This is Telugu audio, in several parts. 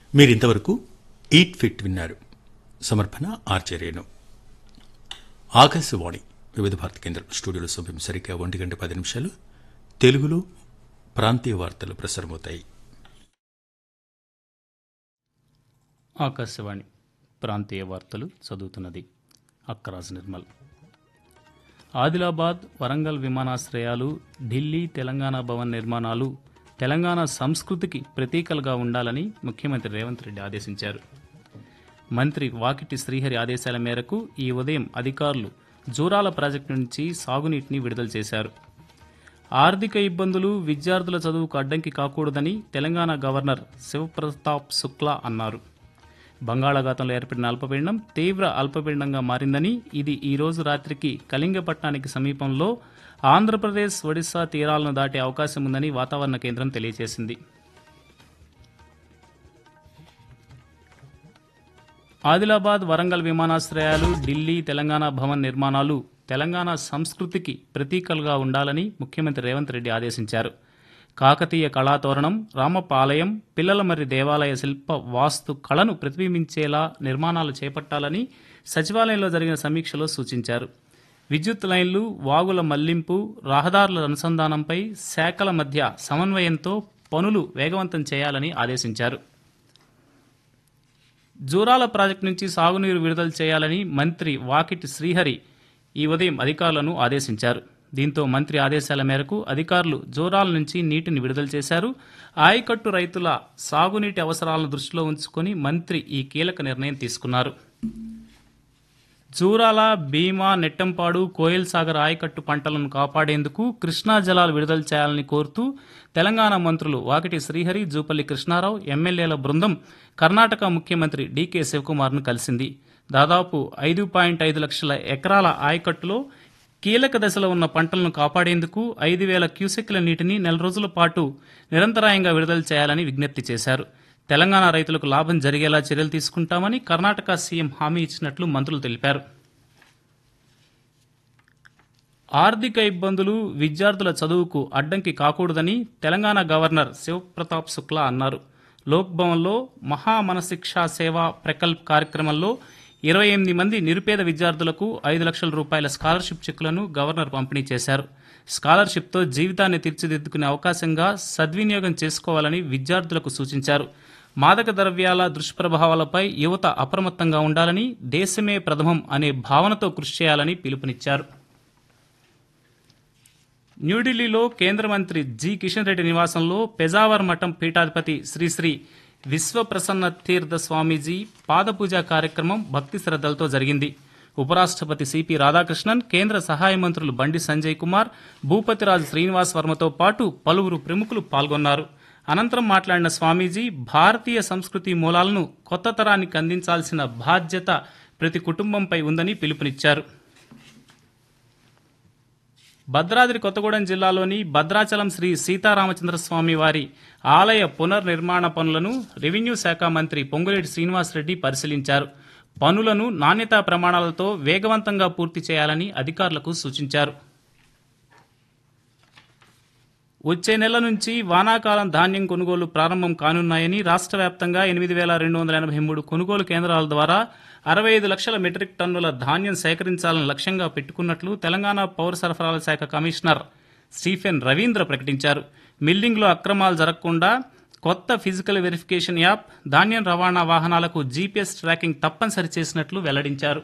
మీరింతవరకు ఈట్ ఫిట్ విన్నారు. సమర్పణ ఆర్చర్యను. ఆకాశవాణి వివిధ భారతి కేంద్రం స్టూడియోలో సమయం సరిగ్గా 1:10 తెలుగులో ప్రాంతీయ వార్తలు ప్రసారమవుతాయి. ఆకాశవాణి ప్రాంతీయ వార్తలు చదువుతున్నది అక్కరాజ్ నిర్మల్. ఆదిలాబాద్, వరంగల్ విమానాశ్రయాలు, ఢిల్లీ, తెలంగాణ భవన్ నిర్మాణాలు తెలంగాణ సంస్కృతికి ప్రతీకలుగా ఉండాలని ముఖ్యమంత్రి రేవంత్ రెడ్డి ఆదేశించారు. మంత్రి వాకిటి శ్రీహరి ఆదేశాల మేరకు ఈ ఉదయం అధికారులు జూరాల ప్రాజెక్టు నుంచి సాగునీటిని విడుదల చేశారు. ఆర్థిక ఇబ్బందులు విద్యార్థుల చదువుకు అడ్డంకి కాకూడదని తెలంగాణ గవర్నర్ శివప్రతాప్ శుక్లా అన్నారు. బంగాళాఖాతంలో ఏర్పడిన అల్పపీడనం తీవ్ర అల్పపీడనంగా మారిందని, ఇది ఈ రోజు రాత్రికి కళింగపట్నానికి సమీపంలో ఆంధ్రప్రదేశ్, ఒడిశా తీరాలను దాటే అవకాశం ఉందని వాతావరణ కేంద్రం తెలియజేసింది. ఆదిలాబాద్, వరంగల్ విమానాశ్రయాలు, ఢిల్లీ, తెలంగాణ భవన్ నిర్మాణాలు తెలంగాణ సంస్కృతికి ప్రతీకలుగా ఉండాలని ముఖ్యమంత్రి రేవంత్ రెడ్డి ఆదేశించారు. కాకతీయ కళాతోరణం, రామప్ప ఆలయం, పిల్లలమర్రి దేవాలయ శిల్ప వాస్తు కళను ప్రతిబింబించేలా నిర్మాణాలు చేపట్టాలని సచివాలయంలో జరిగిన సమీక్షలో సూచించారు. విద్యుత్ లైన్లు, వాగుల మళ్లింపు, రహదారుల అనుసంధానంపై శాఖల మధ్య సమన్వయంతో పనులు వేగవంతం చేయాలని ఆదేశించారు. జూరాల ప్రాజెక్టు నుంచి సాగునీరు విడుదల చేయాలని మంత్రి వాకిటి శ్రీహరి ఈ ఉదయం అధికారులను ఆదేశించారు. దీంతో మంత్రి ఆదేశాల మేరకు అధికారులు జూరాల నుంచి నీటిని విడుదల చేశారు. ఆయకట్టు రైతుల సాగునీటి అవసరాలను దృష్టిలో ఉంచుకొని మంత్రి ఈ కీలక నిర్ణయం తీసుకున్నారు. జూరాల, భీమా, నెట్టంపాడు, కోయిల్ సాగర్ ఆయకట్టు పంటలను కాపాడేందుకు కృష్ణా జలాలు విడుదల చేయాలని కోరుతూ తెలంగాణ మంత్రులు వాకిటి శ్రీహరి, జూపల్లి కృష్ణారావు, ఎమ్మెల్యేల బృందం కర్ణాటక ముఖ్యమంత్రి డీకే శివకుమార్ను కలిసింది. దాదాపు 5.5 లక్షల ఎకరాల ఆయకట్టులో కీలక దశలో ఉన్న పంటలను కాపాడేందుకు 5,000 క్యూసెక్ల నీటిని నెల రోజుల పాటు నిరంతరాయంగా విడుదల చేయాలని విజ్ఞప్తి చేశారు. తెలంగాణ రైతులకు లాభం జరిగేలా చర్యలు తీసుకుంటామని కర్ణాటక సీఎం హామీ ఇచ్చినట్లు మంత్రులు తెలిపారు. ఆర్థిక ఇబ్బందులు విద్యార్థుల చదువుకు అడ్డంకి కాకూడదని తెలంగాణ గవర్నర్ శివప్రతాప్ శుక్లా అన్నారు. లోక్ భవన్లో మహా మనశిక్షా సేవా ప్రకల్ప్ కార్యక్రమంలో 28 మంది నిరుపేద విద్యార్థులకు 5 లక్షల రూపాయల స్కాలర్షిప్ చెక్కులను గవర్నర్ పంపిణీ చేశారు. స్కాలర్షిప్తో జీవితాన్ని తీర్చిదిద్దుకునే అవకాశంగా సద్వినియోగం చేసుకోవాలని విద్యార్థులకు సూచించారు. మాదక ద్రవ్యాల దుష్ప్రభావాలపై యువత అప్రమత్తంగా ఉండాలని, దేశమే ప్రథమం అనే భావనతో కృషి చేయాలని పిలుపునిచ్చారు. న్యూఢిల్లీలో కేంద్ర మంత్రి జి కిషన్ రెడ్డి నివాసంలో పెజావర్ మఠం పీఠాధిపతి శ్రీశ్రీ విశ్వప్రసన్న తీర్థ స్వామీజీ పాదపూజ కార్యక్రమం భక్తి శ్రద్ధలతో జరిగింది. ఉపరాష్ట్రపతి సిపి రాధాకృష్ణన్, కేంద్ర సహాయ మంత్రులు బండి సంజయ్ కుమార్, భూపతిరాజు శ్రీనివాస్ వర్మతో పాటు పలువురు ప్రముఖులు పాల్గొన్నారు. అనంతరం మాట్లాడిన స్వామీజీ భారతీయ సంస్కృతి మూలాలను కొత్త తరానికి అందించాల్సిన బాధ్యత ప్రతి కుటుంబంపై ఉందని పిలుపునిచ్చారు. భద్రాద్రి కొత్తగూడెం జిల్లాలోని భద్రాచలం శ్రీ సీతారామచంద్రస్వామి వారి ఆలయ పునర్నిర్మాణ పనులను రెవెన్యూ శాఖ మంత్రి పొంగులేటి శ్రీనివాసరెడ్డి పరిశీలించారు. పనులను నాణ్యతా ప్రమాణాలతో వేగవంతంగా పూర్తి చేయాలని అధికారులకు సూచించారు. వచ్చే నెల నుంచి వానాకాలం ధాన్యం కొనుగోలు ప్రారంభం కానున్నాయని రాష్ట్ర వ్యాప్తంగా 8,283 కొనుగోలు కేంద్రాల ద్వారా 65 లక్షల మెట్రిక్ టన్నుల ధాన్యం సేకరించాలని లక్ష్యంగా పెట్టుకున్నట్లు తెలంగాణ పౌర సరఫరాల శాఖ కమిషనర్ స్టీఫెన్ రవీంద్ర ప్రకటించారు. మిల్లింగ్లో అక్రమాలు జరగకుండా కొత్త ఫిజికల్ వెరిఫికేషన్ యాప్, ధాన్యం రవాణా వాహనాలకు జీపీఎస్ ట్రాకింగ్ తప్పనిసరి చేసినట్లు వెల్లడించారు.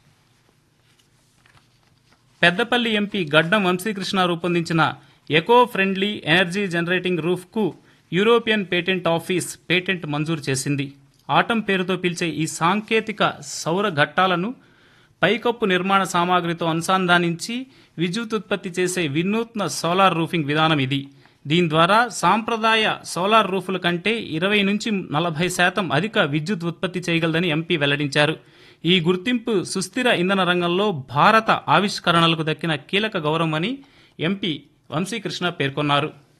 పెద్దపల్లి ఎంపీ గడ్డం వంశీకృష్ణ రూపొందించిన eco friendly energy generating రూఫ్కు European patent office patent మంజూరు చేసింది. ఆటం పేరుతో పిలిచే ఈ సాంకేతిక సౌర ఘట్టాలను పైకప్పు నిర్మాణ సామాగ్రితో అనుసంధానించి విద్యుత్ ఉత్పత్తి చేసే వినూత్న సోలార్ రూఫింగ్ విధానం ఇది. దీని ద్వారా సాంప్రదాయ సోలార్ రూఫుల కంటే 20 నుంచి 40% అధిక విద్యుత్ ఉత్పత్తి చేయగలదని ఎంపీ వెల్లడించారు. ఈ గుర్తింపు సుస్థిర ఇంధన రంగంలో భారత ఆవిష్కరణలకు దక్కిన కీలక గౌరవమని ఎంపీ వంశీకృష్ణ పేర్కొన్నారు.